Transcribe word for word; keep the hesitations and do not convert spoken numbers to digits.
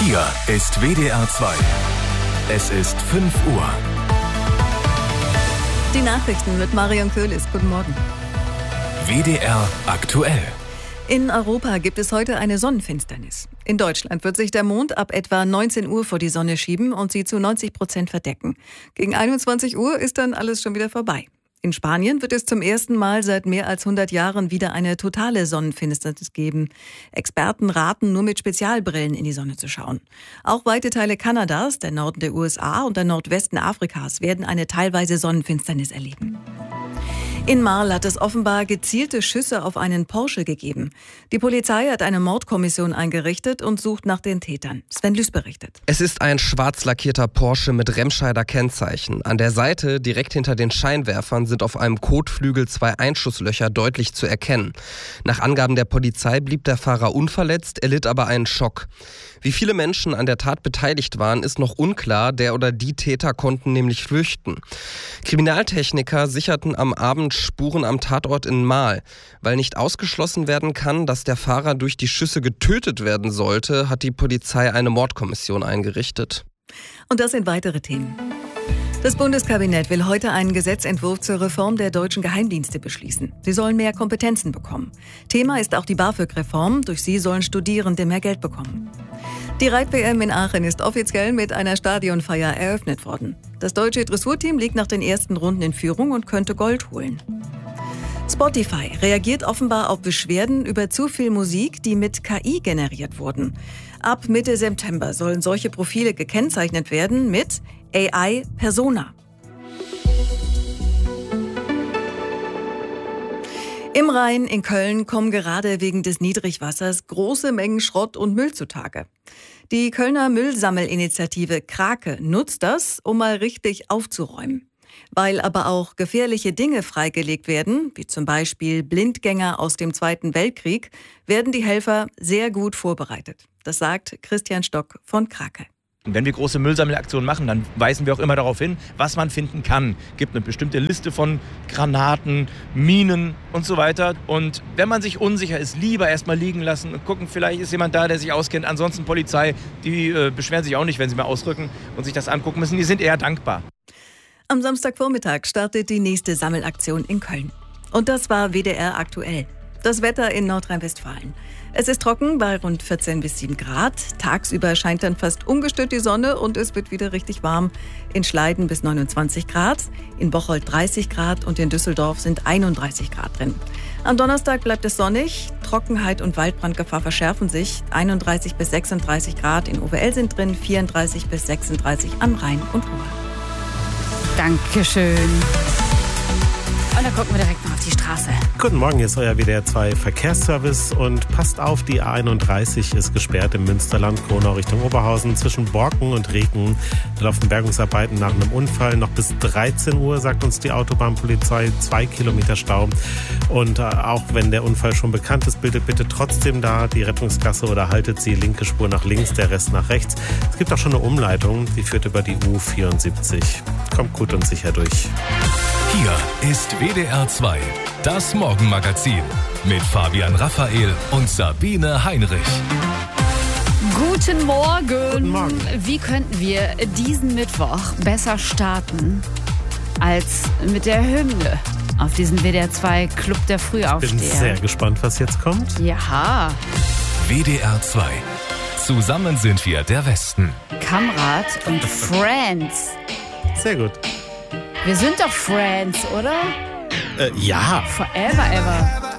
Hier ist W D R zwei. Es ist fünf Uhr. Die Nachrichten mit Marion Köhlis. Guten Morgen. W D R aktuell. In Europa gibt es heute eine Sonnenfinsternis. In Deutschland wird sich der Mond ab etwa neunzehn Uhr vor die Sonne schieben und sie zu neunzig Prozent verdecken. Gegen einundzwanzig Uhr ist dann alles schon wieder vorbei. In Spanien wird es zum ersten Mal seit mehr als hundert Jahren wieder eine totale Sonnenfinsternis geben. Experten raten, nur mit Spezialbrillen in die Sonne zu schauen. Auch weite Teile Kanadas, der Norden der U S A und der Nordwesten Afrikas werden eine teilweise Sonnenfinsternis erleben. In Marl hat es offenbar gezielte Schüsse auf einen Porsche gegeben. Die Polizei hat eine Mordkommission eingerichtet und sucht nach den Tätern. Sven Lüß berichtet. Es ist ein schwarz lackierter Porsche mit Remscheider Kennzeichen. An der Seite, direkt hinter den Scheinwerfern, sind auf einem Kotflügel zwei Einschusslöcher deutlich zu erkennen. Nach Angaben der Polizei blieb der Fahrer unverletzt, erlitt aber einen Schock. Wie viele Menschen an der Tat beteiligt waren, ist noch unklar. Der oder die Täter konnten nämlich flüchten. Kriminaltechniker sicherten am Abend Spuren am Tatort in Marl. Weil nicht ausgeschlossen werden kann, dass der Fahrer durch die Schüsse getötet werden sollte, hat die Polizei eine Mordkommission eingerichtet. Und das sind weitere Themen. Das Bundeskabinett will heute einen Gesetzentwurf zur Reform der deutschen Geheimdienste beschließen. Sie sollen mehr Kompetenzen bekommen. Thema ist auch die BAföG-Reform. Durch sie sollen Studierende mehr Geld bekommen. Die Reit-W M in Aachen ist offiziell mit einer Stadionfeier eröffnet worden. Das deutsche Dressurteam liegt nach den ersten Runden in Führung und könnte Gold holen. Spotify reagiert offenbar auf Beschwerden über zu viel Musik, die mit K I generiert wurden. Ab Mitte September sollen solche Profile gekennzeichnet werden mit A I Persona. Im Rhein in Köln kommen gerade wegen des Niedrigwassers große Mengen Schrott und Müll zutage. Die Kölner Müllsammelinitiative Krake nutzt das, um mal richtig aufzuräumen. Weil aber auch gefährliche Dinge freigelegt werden, wie zum Beispiel Blindgänger aus dem Zweiten Weltkrieg, werden die Helfer sehr gut vorbereitet. Das sagt Christian Stock von Krake. Wenn wir große Müllsammelaktionen machen, dann weisen wir auch immer darauf hin, was man finden kann. Es gibt eine bestimmte Liste von Granaten, Minen und so weiter. Und wenn man sich unsicher ist, lieber erstmal liegen lassen und gucken, vielleicht ist jemand da, der sich auskennt. Ansonsten Polizei, die äh, beschweren sich auch nicht, wenn sie mal ausrücken und sich das angucken müssen. Die sind eher dankbar. Am Samstagvormittag startet die nächste Sammelaktion in Köln. Und das war W D R aktuell. Das Wetter in Nordrhein-Westfalen. Es ist trocken bei rund vierzehn bis sieben Grad. Tagsüber scheint dann fast ungestört die Sonne und es wird wieder richtig warm. In Schleiden bis neunundzwanzig Grad, in Bocholt dreißig Grad und in Düsseldorf sind einunddreißig Grad drin. Am Donnerstag bleibt es sonnig. Trockenheit und Waldbrandgefahr verschärfen sich. einunddreißig bis sechsunddreißig Grad in O W L sind drin, vierunddreißig bis sechsunddreißig am Rhein und Ruhr. Dankeschön. Und dann gucken wir direkt mal auf die Straße. Guten Morgen, hier ist euer W D R zwei Verkehrsservice und passt auf, die A einunddreißig ist gesperrt im Münsterland, Kronau Richtung Oberhausen zwischen Borken und Reken. Da laufen Bergungsarbeiten nach einem Unfall. Noch bis dreizehn Uhr, sagt uns die Autobahnpolizei, zwei Kilometer Stau. Und äh, auch wenn der Unfall schon bekannt ist, bildet bitte trotzdem da die Rettungsgasse oder haltet sie linke Spur nach links, der Rest nach rechts. Es gibt auch schon eine Umleitung, die führt über die U vierundsiebzig. Kommt gut und sicher durch. Hier ist W D R zwei, das Morgenmagazin mit Fabian Raphael und Sabine Heinrich. Guten Morgen. Guten Morgen. Wie könnten wir diesen Mittwoch besser starten als mit der Hymne auf diesen W D R zwei Club der Frühaufsteher? Bin sehr gespannt, was jetzt kommt. Ja. W D R zwei. Zusammen sind wir der Westen. Kamrat und Friends. Sehr gut. Wir sind doch Friends, oder? Äh, ja. Forever ever.